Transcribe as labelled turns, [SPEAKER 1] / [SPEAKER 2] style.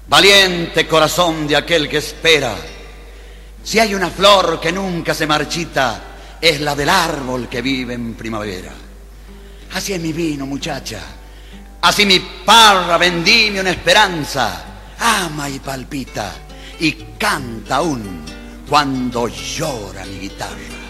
[SPEAKER 1] Valiente corazón de aquel que espera. Si hay una flor que nunca se marchita, es la del árbol que vive en primavera. Así es mi vino, muchacha. Así mi parra vendimia una esperanza. Ama y palpita y canta aún cuando llora mi guitarra.